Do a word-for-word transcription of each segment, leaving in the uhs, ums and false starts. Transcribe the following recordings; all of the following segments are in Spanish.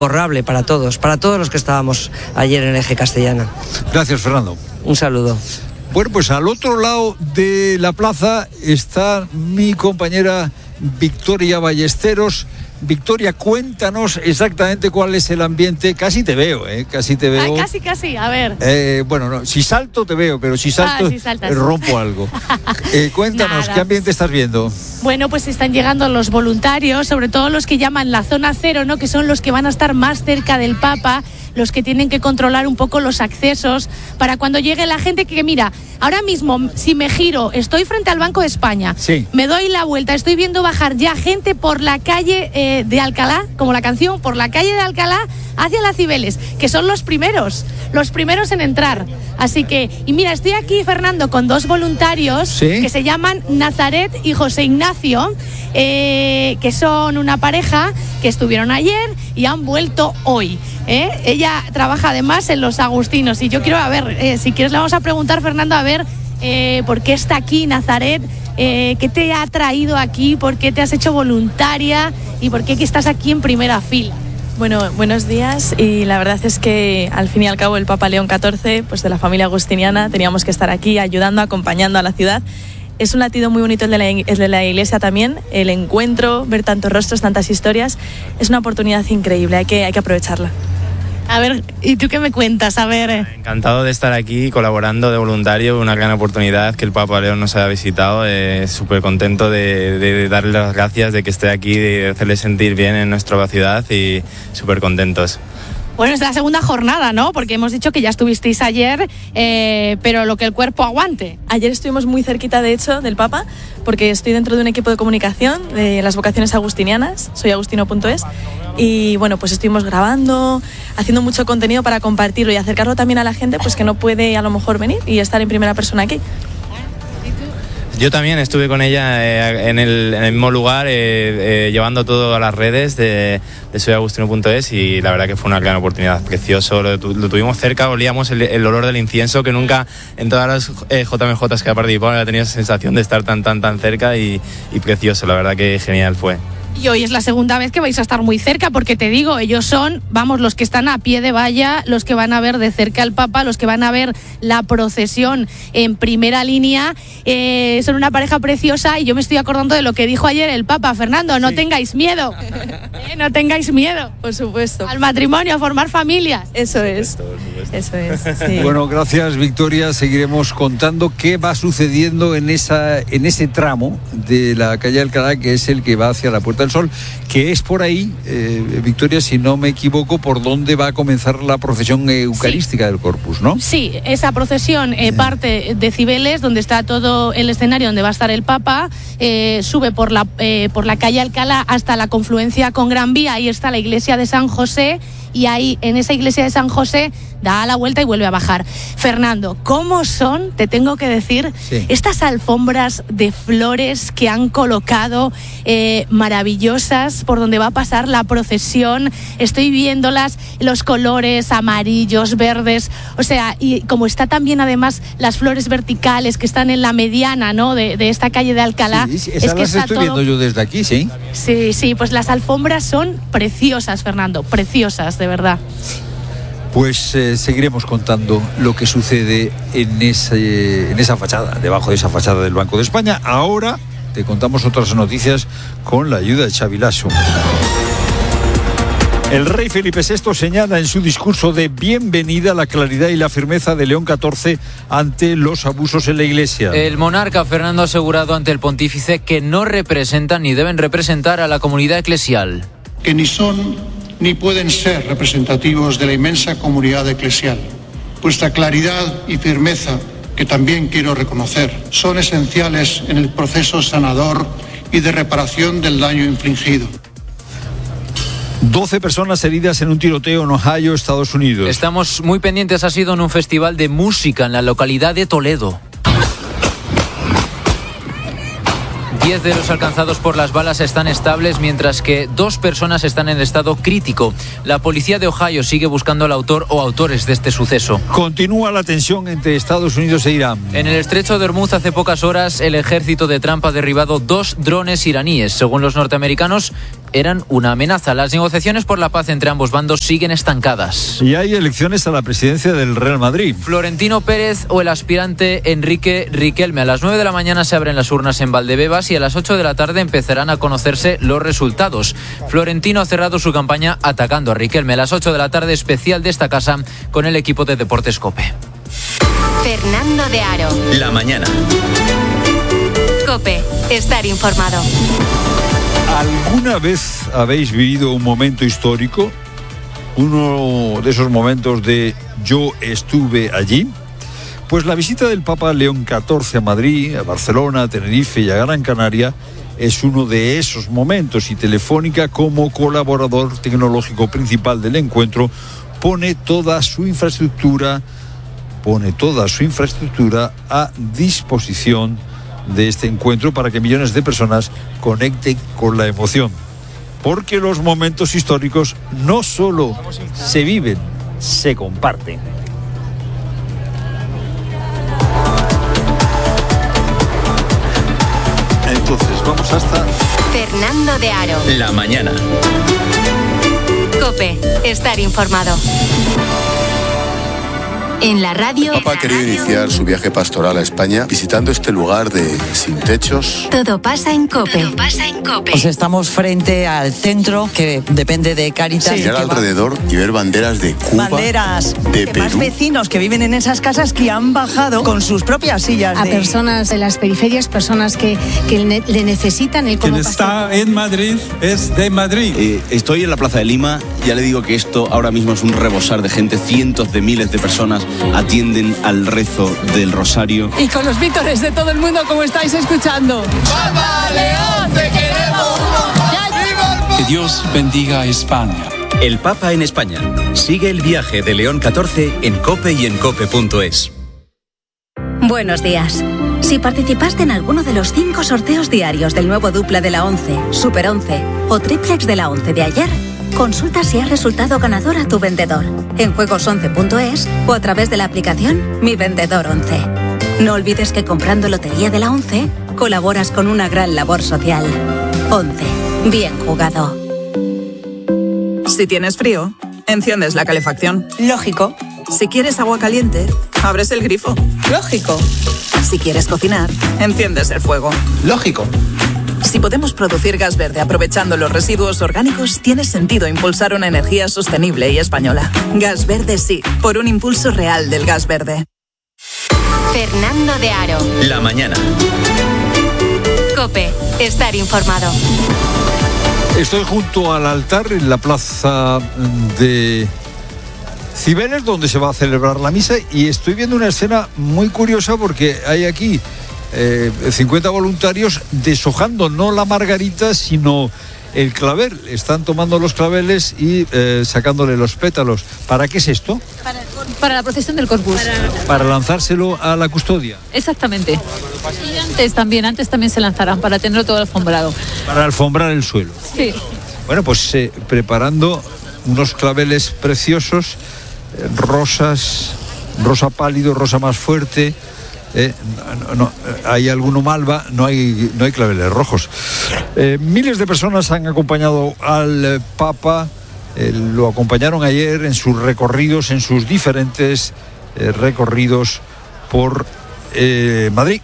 borrable para todos, para todos los que estábamos ayer en Eje Castellana. Gracias, Fernando. Un saludo. Bueno, pues al otro lado de la plaza está mi compañera Victoria Ballesteros. Victoria, cuéntanos exactamente cuál es el ambiente. Casi te veo, ¿eh? Casi te veo. Ah, casi, casi, a ver. Eh, bueno, no, si salto te veo, pero si salto ah, si saltas. rompo algo. Eh, cuéntanos, Nada. ¿qué ambiente estás viendo? Bueno, pues están llegando los voluntarios, sobre todo los que llaman la zona cero, ¿no? Que son los que van a estar más cerca del Papa, los que tienen que controlar un poco los accesos para cuando llegue la gente que, mira, ahora mismo, si me giro, estoy frente al Banco de España, sí. Me doy la vuelta, estoy viendo bajar ya gente por la calle eh, de Alcalá, como la canción, por la calle de Alcalá hacia las Cibeles, que son los primeros, los primeros en entrar. Así que, y mira, estoy aquí, Fernando, con dos voluntarios, ¿sí?, que se llaman Nazaret y José Ignacio, eh, que son una pareja que estuvieron ayer y han vuelto hoy. ¿eh? Ella trabaja además en los Agustinos y yo quiero, a ver, eh, si quieres le vamos a preguntar, Fernando, a ver eh, por qué está aquí Nazaret, eh, qué te ha traído aquí, por qué te has hecho voluntaria y por qué que estás aquí en primera fila. Bueno, buenos días, y la verdad es que al fin y al cabo el Papa León catorce, pues de la familia agustiniana, teníamos que estar aquí ayudando, acompañando a la ciudad. Es un latido muy bonito el de, la, el de la iglesia también, el encuentro, ver tantos rostros, tantas historias, es una oportunidad increíble, hay que, hay que aprovecharla. A ver, ¿y tú qué me cuentas? A ver. Encantado de estar aquí colaborando de voluntario, una gran oportunidad que el Papa León nos haya visitado, eh, súper contento de, de darle las gracias de que esté aquí, de hacerle sentir bien en nuestra ciudad y súper contentos. Bueno, es la segunda jornada, ¿no? Porque hemos dicho que ya estuvisteis ayer, eh, pero lo que el cuerpo aguante. Ayer estuvimos muy cerquita, de hecho, del Papa, porque estoy dentro de un equipo de comunicación de las vocaciones agustinianas, soy agustino punto es, y bueno, pues estuvimos grabando, haciendo mucho contenido para compartirlo y acercarlo también a la gente, pues que no puede a lo mejor venir y estar en primera persona aquí. Yo también estuve con ella eh, en, el, en el mismo lugar, eh, eh, llevando todo a las redes de, de soy agustino punto es, y la verdad que fue una gran oportunidad, precioso, lo, lo tuvimos cerca, olíamos el, el olor del incienso, que nunca en todas las eh, J M Js que ha participado había tenido esa sensación de estar tan, tan, tan cerca, y, y precioso, la verdad que genial fue. Y hoy es la segunda vez que vais a estar muy cerca, porque te digo, ellos son, vamos, los que están a pie de valla, los que van a ver de cerca al Papa, los que van a ver la procesión en primera línea. Eh, son una pareja preciosa y yo me estoy acordando de lo que dijo ayer el Papa. Fernando, no sí. tengáis miedo, eh, no tengáis miedo. Por supuesto. Al matrimonio, a formar familias. Eso es, eso es. Sí. Bueno, gracias, Victoria. Seguiremos contando qué va sucediendo en esa, en ese tramo de la calle Alcalá, que es el que va hacia la Puerta del Sol, que es por ahí, eh, Victoria, si no me equivoco, por donde va a comenzar la procesión eucarística sí. del Corpus, ¿no? Sí, esa procesión eh, parte de Cibeles, donde está todo el escenario donde va a estar el Papa, eh, sube por la, eh, por la calle Alcalá hasta la confluencia con Gran Vía, ahí está la iglesia de San José, y ahí en esa iglesia de San José da la vuelta y vuelve a bajar. Fernando, ¿cómo son, te tengo que decir, sí. estas alfombras de flores que han colocado, eh, maravillosas, por donde va a pasar la procesión? Estoy viéndolas, los colores amarillos, verdes, o sea, y como está también además las flores verticales que están en la mediana, ¿no?, de, de esta calle de Alcalá. Sí, sí, esas es que las estoy todo... viendo yo desde aquí, ¿sí? Sí, sí, pues las alfombras son preciosas, Fernando, preciosas, de verdad. Pues eh, seguiremos contando lo que sucede en, ese, en esa fachada, debajo de esa fachada del Banco de España. Ahora te contamos otras noticias con la ayuda de Xavi Lasso. El rey Felipe sexto señala en su discurso de bienvenida la claridad y la firmeza de León catorce ante los abusos en la Iglesia. El monarca Fernando ha asegurado ante el pontífice que no representan ni deben representar a la comunidad eclesial. Que ni son ni pueden ser representativos de la inmensa comunidad eclesial. Vuestra claridad y firmeza, que también quiero reconocer, son esenciales en el proceso sanador y de reparación del daño infligido. doce personas heridas en un tiroteo en Ohio, Estados Unidos. Estamos muy pendientes, ha sido en un festival de música en la localidad de Toledo. Diez de los alcanzados por las balas están estables, mientras que dos personas están en estado crítico. La policía de Ohio sigue buscando al autor o autores de este suceso. Continúa la tensión entre Estados Unidos e Irán. En el estrecho de Hormuz hace pocas horas el ejército de Trump ha derribado dos drones iraníes. Según los norteamericanos, eran una amenaza. Las negociaciones por la paz entre ambos bandos siguen estancadas. Y hay elecciones a la presidencia del Real Madrid. Florentino Pérez o el aspirante Enrique Riquelme. A las nueve de la mañana se abren las urnas en Valdebebas y a las ocho de la tarde empezarán a conocerse los resultados. Florentino ha cerrado su campaña atacando a Riquelme. A las ocho de la tarde, especial de esta casa con el equipo de Deportes COPE. Fernando de Aro. La mañana. COPE. Estar informado. ¿Alguna vez habéis vivido un momento histórico? Uno de esos momentos de yo estuve allí. Pues la visita del Papa León catorce a Madrid, a Barcelona, a Tenerife y a Gran Canaria es uno de esos momentos, y Telefónica, como colaborador tecnológico principal del encuentro, pone toda su infraestructura, pone toda su infraestructura a disposición de este encuentro para que millones de personas conecten con la emoción. Porque los momentos históricos no solo se viven, se comparten. Entonces, vamos hasta Fernando de Aro. La mañana. COPE. Estar informado. En la radio. El Papa ha querido iniciar su viaje pastoral a España visitando este lugar de sin techos. Todo pasa en COPE. Todo pasa en COPE. Pues estamos frente al centro que depende de Cáritas. Mirar alrededor y ver banderas de Cuba, banderas de de Perú. más vecinos que viven en esas casas que han bajado con sus propias sillas. A de... personas de las periferias, personas que, que ne- le necesitan el Quien como está en Madrid es de Madrid. Eh, estoy en la Plaza de Lima, ya le digo que esto ahora mismo es un rebosar de gente, cientos de miles de personas atienden al rezo del rosario. Y con los vítores de todo el mundo, como estáis escuchando. ¡Papa León, te queremos! Que Dios bendiga a España. El Papa en España. Sigue el viaje de León catorce en COPE y en cope punto es. Buenos días. Si participaste en alguno de los cinco sorteos diarios del nuevo dupla de la once, Super once o triplex de la once de ayer, consulta si has resultado ganador a tu vendedor en juegos once punto es o a través de la aplicación Mi Vendedor once. No olvides que comprando Lotería de la once colaboras con una gran labor social. once. Bien jugado. Si tienes frío, enciendes la calefacción. Lógico. Si quieres agua caliente, abres el grifo. Lógico. Si quieres cocinar, enciendes el fuego. Lógico. Si podemos producir gas verde aprovechando los residuos orgánicos, tiene sentido impulsar una energía sostenible y española. Gas verde sí, por un impulso real del gas verde. Fernando de Aro. La mañana. COPE. Estar informado. Estoy junto al altar en la plaza de Cibeles, donde se va a celebrar la misa, y estoy viendo una escena muy curiosa porque hay aquí eh, cincuenta voluntarios deshojando no la margarita sino el clavel. Están tomando los claveles y eh, sacándole los pétalos. ¿Para qué es esto? Para, para la procesión del Corpus. Para... para lanzárselo a la custodia. Exactamente. Y antes también, antes también se lanzarán para tenerlo todo alfombrado. Para alfombrar el suelo. Sí. Bueno, pues eh, preparando unos claveles preciosos, eh, rosas, rosa pálido, rosa más fuerte. Eh, no, no, hay alguno malva, no hay, no hay claveles rojos. Eh, miles de personas han acompañado al eh, Papa, eh, lo acompañaron ayer en sus recorridos, en sus diferentes eh, recorridos por eh, Madrid.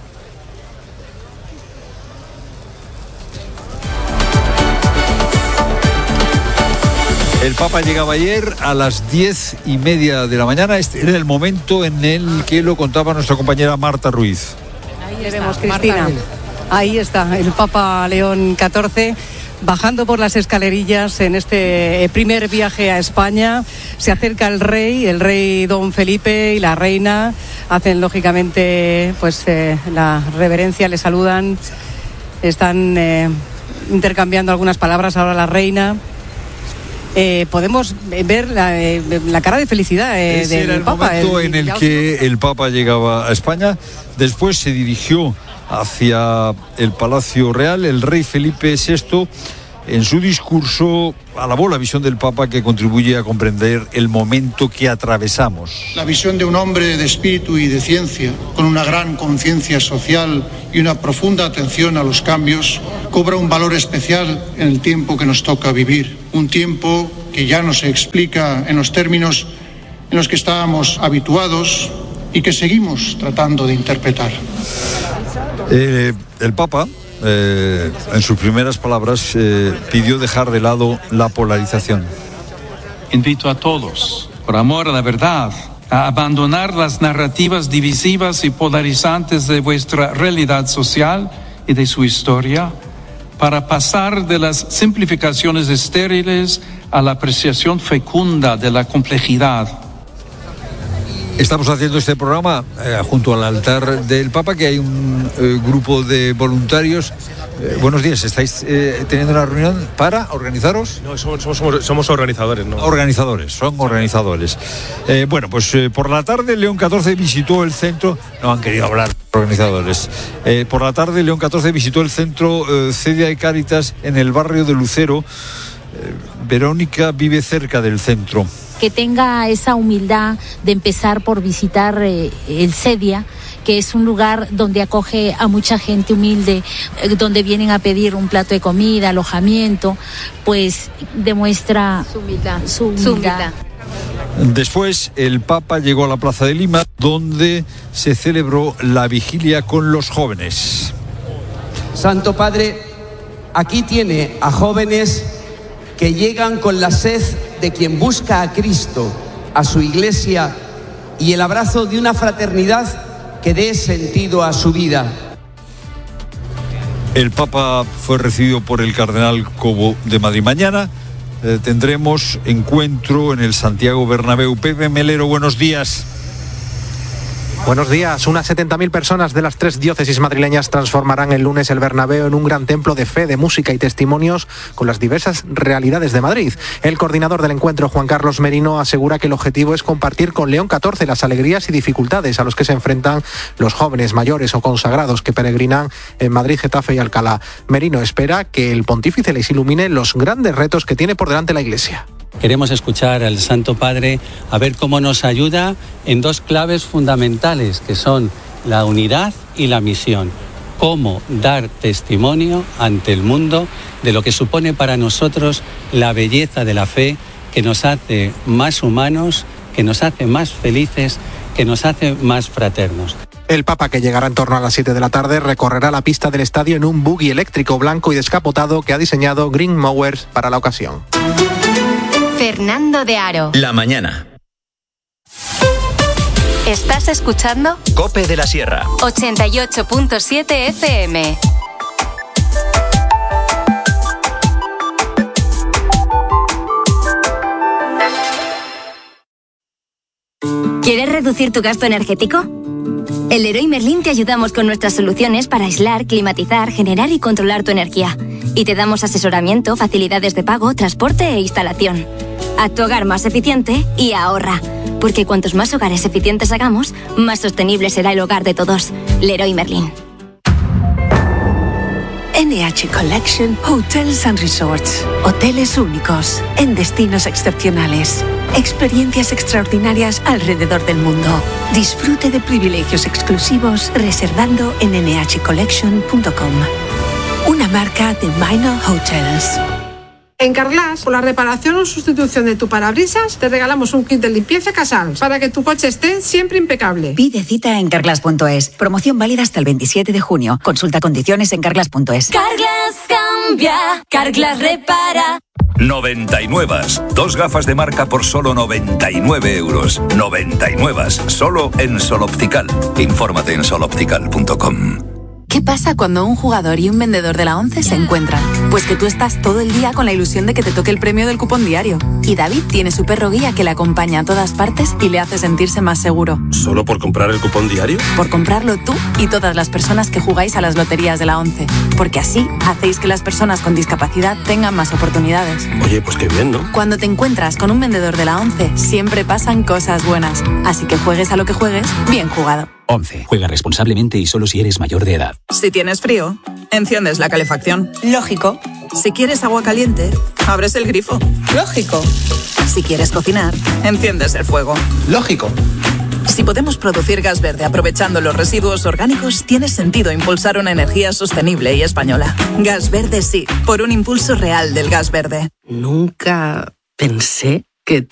El Papa llegaba ayer a las diez y media de la mañana. Este era el momento en el que lo contaba nuestra compañera Marta Ruiz. Ahí le vemos, Cristina. Ahí está el Papa León catorce bajando por las escalerillas en este primer viaje a España. Se acerca el rey, el rey don Felipe y la reina. Hacen lógicamente pues eh, la reverencia, le saludan. Están eh, intercambiando algunas palabras ahora la reina. Eh, podemos ver la, eh, la cara de felicidad eh, Ese del era el Papa. momento el, en el que el Papa llegaba a España. Después se dirigió hacia el Palacio Real. El rey Felipe sexto En su discurso alabó la visión del Papa que contribuye a comprender el momento que atravesamos. La visión de un hombre de espíritu y de ciencia, con una gran conciencia social y una profunda atención a los cambios, cobra un valor especial en el tiempo que nos toca vivir. Un tiempo que ya no se explica en los términos en los que estábamos habituados y que seguimos tratando de interpretar. Eh, el Papa, eh, en sus primeras palabras, eh, pidió dejar de lado la polarización. Invito a todos, por amor a la verdad, a abandonar las narrativas divisivas y polarizantes de vuestra realidad social y de su historia, para pasar de las simplificaciones estériles a la apreciación fecunda de la complejidad. Estamos haciendo este programa eh, junto al altar del Papa, que hay un eh, grupo de voluntarios. Eh, buenos días, ¿estáis eh, teniendo una reunión para organizaros? No, somos, somos, somos organizadores, ¿no? Organizadores, son organizadores. Eh, bueno, pues eh, por la tarde León catorce visitó el centro, no han querido hablar organizadores. Eh, por la tarde León catorce visitó el centro eh, Cedia y Cáritas en el barrio de Lucero. Eh, Verónica vive cerca del centro. Que tenga esa humildad de empezar por visitar eh, el Cedia, que es un lugar donde acoge a mucha gente humilde, eh, donde vienen a pedir un plato de comida, alojamiento, pues demuestra su humildad. Su humildad. Su humildad. Después el Papa llegó a la Plaza de Lima, donde se celebró la vigilia con los jóvenes. Santo Padre, aquí tiene a jóvenes que llegan con la sed de quien busca a Cristo, a su Iglesia y el abrazo de una fraternidad que dé sentido a su vida. El Papa fue recibido por el Cardenal Cobo de Madrid. Mañana eh, tendremos encuentro en el Santiago Bernabéu. Pepe Melero, buenos días. Buenos días. Unas setenta mil personas de las tres diócesis madrileñas transformarán el lunes el Bernabéu en un gran templo de fe, de música y testimonios con las diversas realidades de Madrid. El coordinador del encuentro, Juan Carlos Merino, asegura que el objetivo es compartir con León catorce las alegrías y dificultades a los que se enfrentan los jóvenes mayores o consagrados que peregrinan en Madrid, Getafe y Alcalá. Merino espera que el pontífice les ilumine los grandes retos que tiene por delante la Iglesia. Queremos escuchar al Santo Padre a ver cómo nos ayuda en dos claves fundamentales, que son la unidad y la misión. Cómo dar testimonio ante el mundo de lo que supone para nosotros la belleza de la fe, que nos hace más humanos, que nos hace más felices, que nos hace más fraternos. El Papa, que llegará en torno a las siete de la tarde, recorrerá la pista del estadio en un buggy eléctrico blanco y descapotado que ha diseñado Green Mowers para la ocasión. Fernando de Aro. La mañana. ¿Estás escuchando? COPE de la Sierra. ochenta y ocho punto siete F M. ¿Quieres reducir tu gasto energético? En Leroy Merlin te ayudamos con nuestras soluciones para aislar, climatizar, generar y controlar tu energía. Y te damos asesoramiento, facilidades de pago, transporte e instalación. Haz tu hogar más eficiente y ahorra. Porque cuantos más hogares eficientes hagamos, más sostenible será el hogar de todos. Leroy Merlin. N H Collection Hotels and Resorts. Hoteles únicos, en destinos excepcionales. Experiencias extraordinarias alrededor del mundo. Disfrute de privilegios exclusivos reservando en N H collection punto com. Una marca de Minor Hotels. En Carglass, por la reparación o sustitución de tu parabrisas, te regalamos un kit de limpieza Casals para que tu coche esté siempre impecable. Pide cita en carglass punto es. Promoción válida hasta el veintisiete de junio. Consulta condiciones en carglass punto es. Carglass cambia, Carglass repara. noventa y nueve. Dos gafas de marca por solo noventa y nueve euros. noventa y nueve. Solo en Sol Optical. Infórmate en sol optical punto com. ¿Qué pasa cuando un jugador y un vendedor de la ONCE se encuentran? Pues que tú estás todo el día con la ilusión de que te toque el premio del cupón diario. Y David tiene su perro guía que le acompaña a todas partes y le hace sentirse más seguro. ¿Solo por comprar el cupón diario? Por comprarlo tú y todas las personas que jugáis a las loterías de la ONCE. Porque así hacéis que las personas con discapacidad tengan más oportunidades. Oye, pues qué bien, ¿no? Cuando te encuentras con un vendedor de la ONCE, siempre pasan cosas buenas. Así que juegues a lo que juegues, bien jugado. ONCE. Juega responsablemente y solo si eres mayor de edad. Si tienes frío, enciendes la calefacción. Lógico. Si quieres agua caliente, abres el grifo. Lógico. Si quieres cocinar, enciendes el fuego. Lógico. Si podemos producir gas verde aprovechando los residuos orgánicos, tiene sentido impulsar una energía sostenible y española. Gas Verde sí, por un impulso real del gas verde. Nunca pensé que